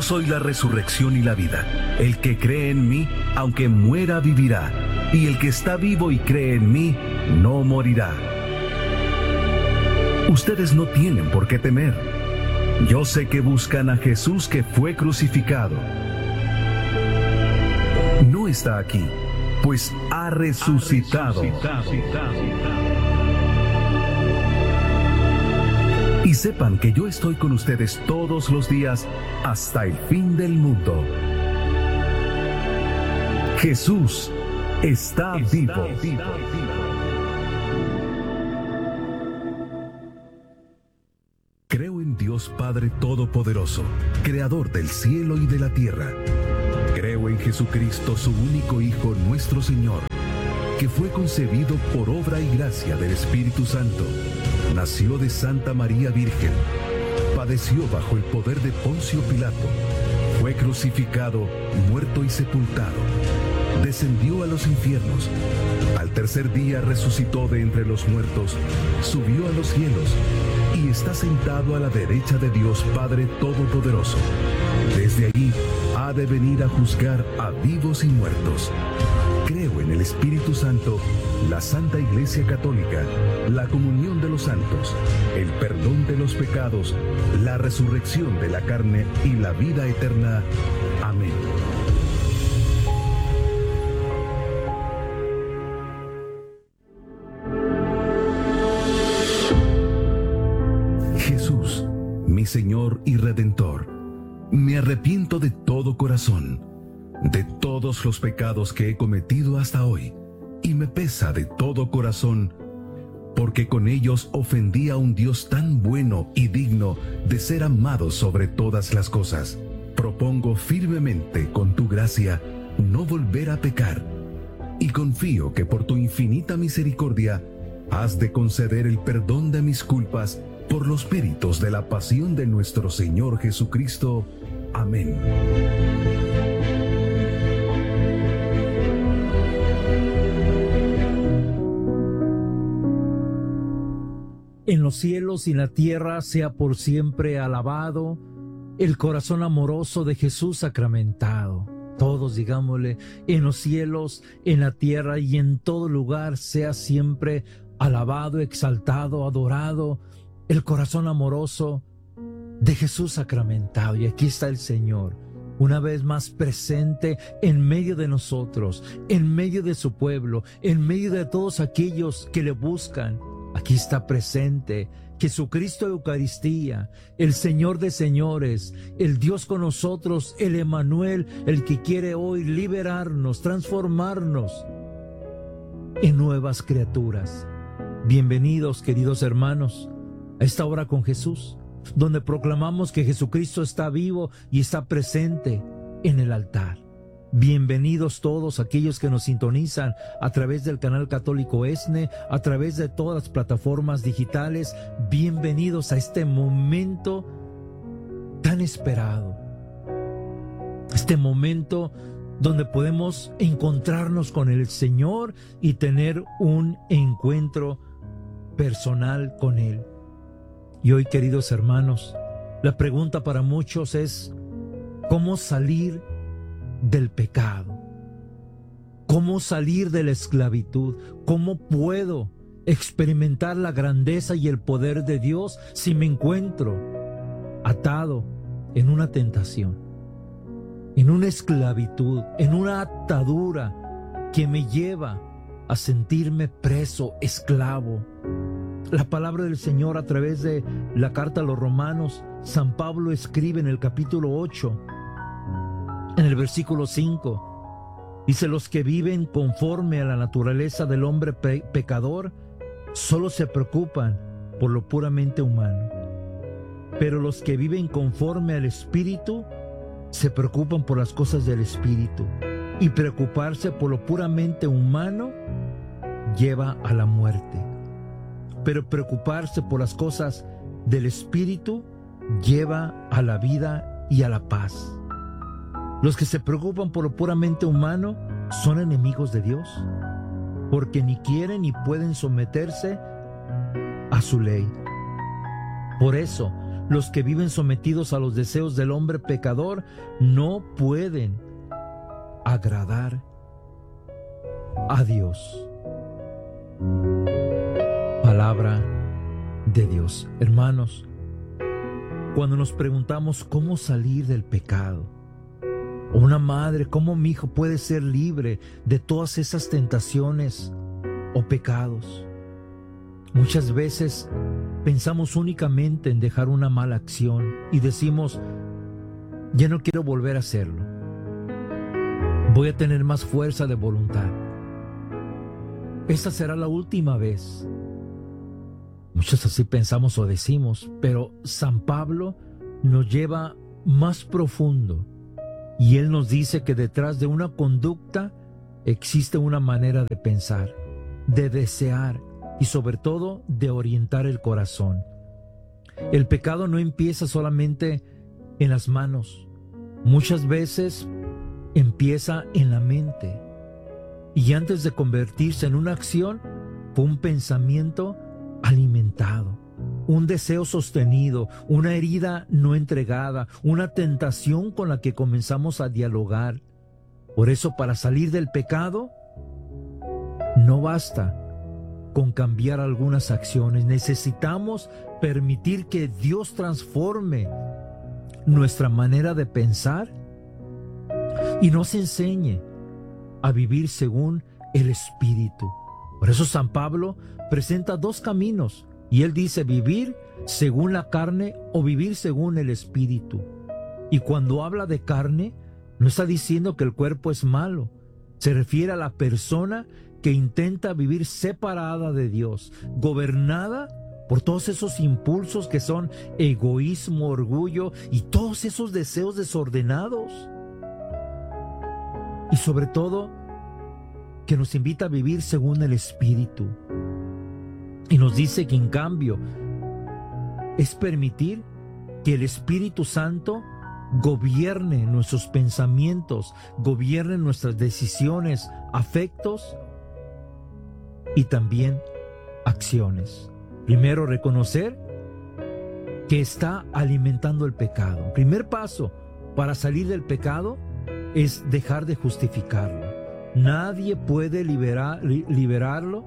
soy la resurrección y la vida. El que cree en mí, aunque muera, vivirá. Y el que está vivo y cree en mí, no morirá. Ustedes no tienen por qué temer. Yo sé que buscan a Jesús que fue crucificado. No está aquí, pues ha resucitado. Y sepan que yo estoy con ustedes todos los días hasta el fin del mundo. Jesús está vivo. Creo en Dios Padre Todopoderoso, Creador del cielo y de la tierra. Creo en Jesucristo, su único Hijo, nuestro Señor, que fue concebido por obra y gracia del Espíritu Santo. Nació de Santa María Virgen, padeció bajo el poder de Poncio Pilato, fue crucificado, muerto y sepultado, descendió a los infiernos, al tercer día resucitó de entre los muertos, subió a los cielos y está sentado a la derecha de Dios Padre Todopoderoso. Desde allí ha de venir a juzgar a vivos y muertos. Creo en el Espíritu Santo, la Santa Iglesia Católica, la comunión de los santos, el perdón de los pecados, la resurrección de la carne y la vida eterna. Amén. Jesús, mi Señor y Redentor, me arrepiento de todo corazón de todos los pecados que he cometido hasta hoy, y me pesa de todo corazón, porque con ellos ofendí a un Dios tan bueno y digno de ser amado sobre todas las cosas. Propongo firmemente, con tu gracia, no volver a pecar, y confío que por tu infinita misericordia has de conceder el perdón de mis culpas por los méritos de la pasión de nuestro Señor Jesucristo. Amén. En los cielos y en la tierra sea por siempre alabado el corazón amoroso de Jesús sacramentado. Todos digámosle, en los cielos, en la tierra y en todo lugar sea siempre alabado, exaltado, adorado el corazón amoroso de Jesús sacramentado. Y aquí está el Señor, una vez más presente en medio de nosotros, en medio de su pueblo, en medio de todos aquellos que le buscan. Aquí está presente Jesucristo Eucaristía, el Señor de señores, el Dios con nosotros, el Emmanuel, el que quiere hoy liberarnos, transformarnos en nuevas criaturas. Bienvenidos, queridos hermanos, a esta hora con Jesús, donde proclamamos que Jesucristo está vivo y está presente en el altar. Bienvenidos todos aquellos que nos sintonizan a través del canal católico ESNE, a través de todas las plataformas digitales. Bienvenidos a este momento tan esperado, este momento donde podemos encontrarnos con el Señor y tener un encuentro personal con Él. Y hoy, queridos hermanos, la pregunta para muchos es: ¿cómo salir del pecado? ¿Cómo salir de la esclavitud? ¿Cómo puedo experimentar la grandeza y el poder de Dios si me encuentro atado en una tentación, en una esclavitud, en una atadura que me lleva a sentirme preso, esclavo? La palabra del Señor a través de la carta a los Romanos, San Pablo escribe en el capítulo 8, en el versículo 5, dice: los que viven conforme a la naturaleza del hombre pecador solo se preocupan por lo puramente humano, pero los que viven conforme al Espíritu se preocupan por las cosas del Espíritu, y preocuparse por lo puramente humano lleva a la muerte, pero preocuparse por las cosas del Espíritu lleva a la vida y a la paz. Los que se preocupan por lo puramente humano son enemigos de Dios, porque ni quieren ni pueden someterse a su ley. Por eso, los que viven sometidos a los deseos del hombre pecador no pueden agradar a Dios. Palabra de Dios. Hermanos, cuando nos preguntamos cómo salir del pecado, o una madre, cómo mi hijo puede ser libre de todas esas tentaciones o pecados, muchas veces pensamos únicamente en dejar una mala acción y decimos, ya no quiero volver a hacerlo. Voy a tener más fuerza de voluntad. Esa será la última vez. Muchos así pensamos o decimos, pero San Pablo nos lleva más profundo y él nos dice que detrás de una conducta existe una manera de pensar, de desear y sobre todo de orientar el corazón. El pecado no empieza solamente en las manos, muchas veces empieza en la mente y antes de convertirse en una acción fue un pensamiento alimentado, un deseo sostenido, una herida no entregada, una tentación con la que comenzamos a dialogar. Por eso, para salir del pecado no basta con cambiar algunas acciones, necesitamos permitir que Dios transforme nuestra manera de pensar y nos enseñe a vivir según el Espíritu. Por eso San Pablo presenta dos caminos y él dice vivir según la carne o vivir según el Espíritu. Y cuando habla de carne, no está diciendo que el cuerpo es malo, se refiere a la persona que intenta vivir separada de Dios, gobernada por todos esos impulsos que son egoísmo, orgullo y todos esos deseos desordenados. Y sobre todo, que nos invita a vivir según el Espíritu. Y nos dice que en cambio es permitir que el Espíritu Santo gobierne nuestros pensamientos, gobierne nuestras decisiones, afectos y también acciones. Primero, reconocer que está alimentando el pecado. Primer paso para salir del pecado es dejar de justificarlo. Nadie puede liberarlo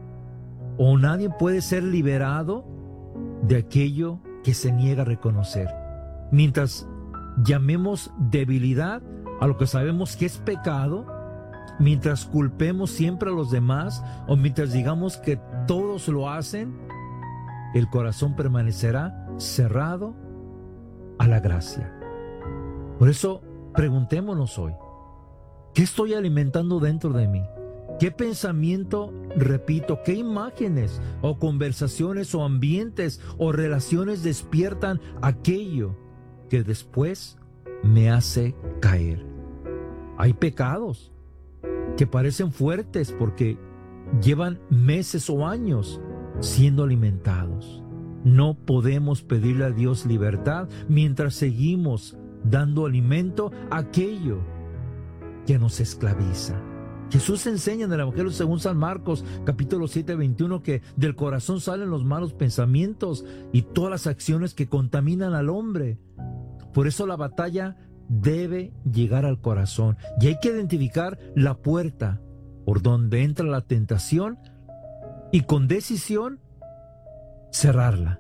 o nadie puede ser liberado de aquello que se niega a reconocer. Mientras llamemos debilidad a lo que sabemos que es pecado, mientras culpemos siempre a los demás o mientras digamos que todos lo hacen, el corazón permanecerá cerrado a la gracia. Por eso preguntémonos hoy, ¿qué estoy alimentando dentro de mí? ¿Qué pensamiento repito? ¿Qué imágenes o conversaciones o ambientes o relaciones despiertan aquello que después me hace caer? Hay pecados que parecen fuertes porque llevan meses o años siendo alimentados. No podemos pedirle a Dios libertad mientras seguimos dando alimento a aquello que nos esclaviza. Jesús enseña en el Evangelio según San Marcos, capítulo 7, 21, que del corazón salen los malos pensamientos y todas las acciones que contaminan al hombre. Por eso la batalla debe llegar al corazón y hay que identificar la puerta por donde entra la tentación y con decisión cerrarla.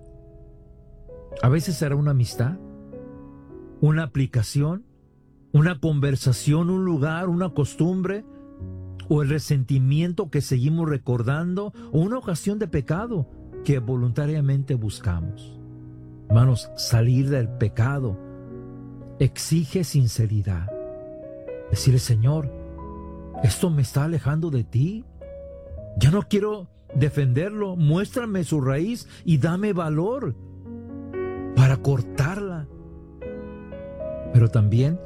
A veces será una amistad, una aplicación, una conversación, un lugar, una costumbre, o el resentimiento que seguimos recordando, o una ocasión de pecado que voluntariamente buscamos. Hermanos, salir del pecado exige sinceridad. Decirle, Señor, esto me está alejando de ti. Ya no quiero defenderlo. Muéstrame su raíz y dame valor para cortarla. Pero también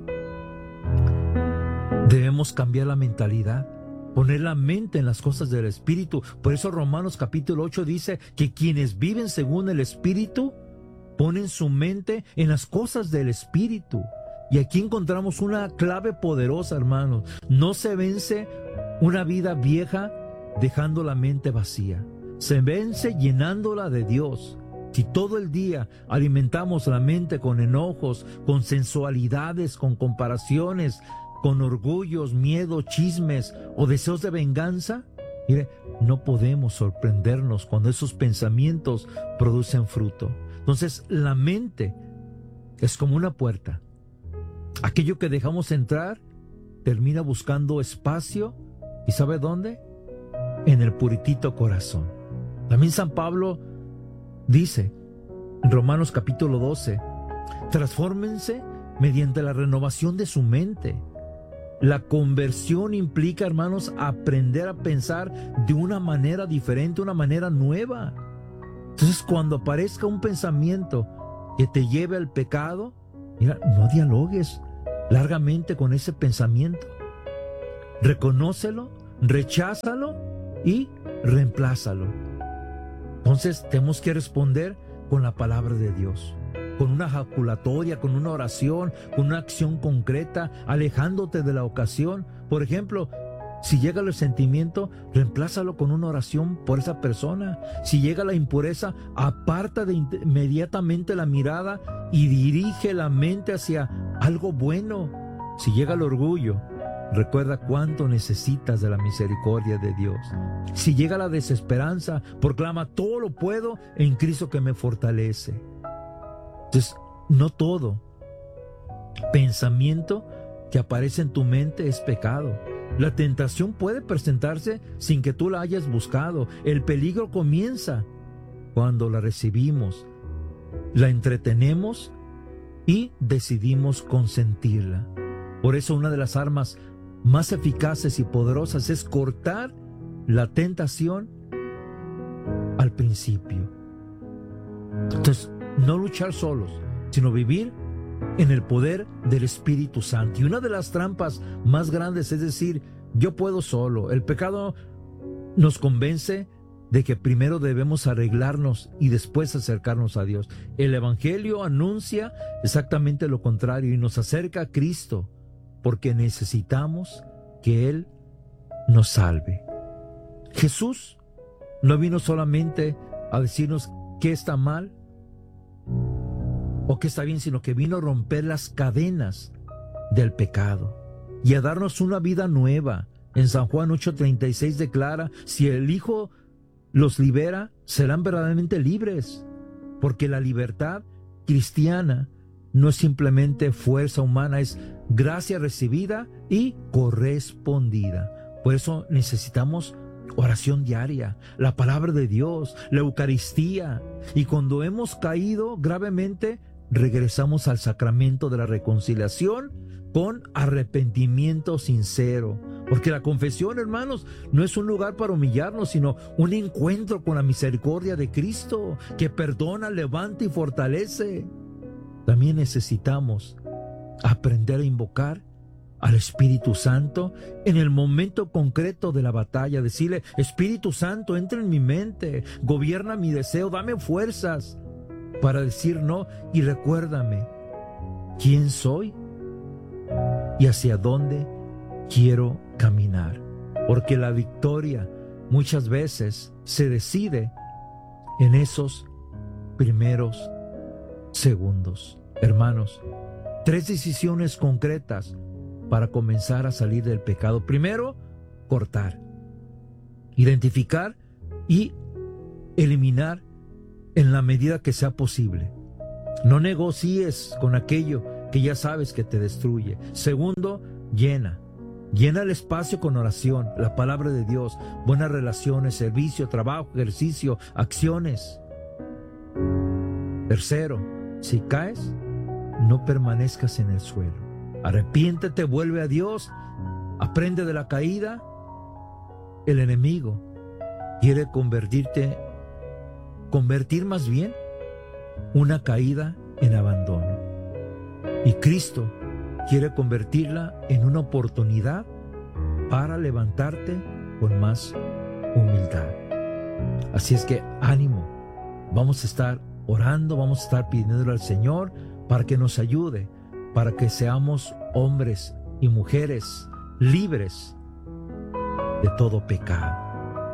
debemos cambiar la mentalidad, poner la mente en las cosas del Espíritu. Por eso Romanos capítulo 8 dice que quienes viven según el Espíritu ponen su mente en las cosas del Espíritu. Y aquí encontramos una clave poderosa, hermanos. No se vence una vida vieja dejando la mente vacía. Se vence llenándola de Dios. Si todo el día alimentamos la mente con enojos, con sensualidades, con comparaciones, con orgullos, miedo, chismes o deseos de venganza, mire, no podemos sorprendernos cuando esos pensamientos producen fruto. Entonces, la mente es como una puerta. Aquello que dejamos entrar termina buscando espacio. ¿Y sabe dónde? En el puritito corazón. También San Pablo dice en Romanos capítulo 12, transfórmense mediante la renovación de su mente. La conversión implica, hermanos, aprender a pensar de una manera diferente, una manera nueva. Entonces, cuando aparezca un pensamiento que te lleve al pecado, mira, no dialogues largamente con ese pensamiento. Reconócelo, recházalo y reemplázalo. Entonces, tenemos que responder con la palabra de Dios, con una ejaculatoria, con una oración, con una acción concreta, alejándote de la ocasión. Por ejemplo, si llega el sentimiento, reemplázalo con una oración por esa persona. Si llega la impureza, aparta inmediatamente la mirada y dirige la mente hacia algo bueno. Si llega el orgullo, recuerda cuánto necesitas de la misericordia de Dios. Si llega la desesperanza, proclama: todo lo puedo en Cristo que me fortalece. Entonces, no todo pensamiento que aparece en tu mente es pecado. La tentación puede presentarse sin que tú la hayas buscado. El peligro comienza cuando la recibimos, la entretenemos y decidimos consentirla. Por eso una de las armas más eficaces y poderosas es cortar la tentación al principio. Entonces, no luchar solos, sino vivir en el poder del Espíritu Santo. Y una de las trampas más grandes es decir: yo puedo solo. El pecado nos convence de que primero debemos arreglarnos y después acercarnos a Dios. El Evangelio anuncia exactamente lo contrario y nos acerca a Cristo, porque necesitamos que Él nos salve. Jesús no vino solamente a decirnos qué está mal o qué está bien, sino que vino a romper las cadenas del pecado y a darnos una vida nueva. En San Juan 8:36 declara: si el Hijo los libera, serán verdaderamente libres, porque la libertad cristiana no es simplemente fuerza humana, es gracia recibida y correspondida. Por eso necesitamos oración diaria, la palabra de Dios, la Eucaristía. Y cuando hemos caído gravemente, regresamos al sacramento de la reconciliación con arrepentimiento sincero. Porque la confesión, hermanos, no es un lugar para humillarnos, sino un encuentro con la misericordia de Cristo, que perdona, levanta y fortalece. También necesitamos aprender a invocar al Espíritu Santo en el momento concreto de la batalla. Decirle: Espíritu Santo, entra en mi mente, gobierna mi deseo, dame fuerzas para decir no y recuérdame quién soy y hacia dónde quiero caminar. Porque la victoria muchas veces se decide en esos primeros segundos. Hermanos, 3 decisiones concretas para comenzar a salir del pecado. Primero, cortar, identificar y eliminar en la medida que sea posible. No negocies con aquello que ya sabes que te destruye. Segundo, llena el espacio con oración, la palabra de Dios, buenas relaciones, servicio, trabajo, ejercicio, acciones. Tercero, si caes, no permanezcas en el suelo. Arrepiéntete, vuelve a Dios, aprende de la caída. El enemigo quiere convertir más bien una caída en abandono. Y Cristo quiere convertirla en una oportunidad para levantarte con más humildad. Así es que ánimo, vamos a estar orando, vamos a estar pidiéndole al Señor para que nos ayude, para que seamos hombres y mujeres libres de todo pecado.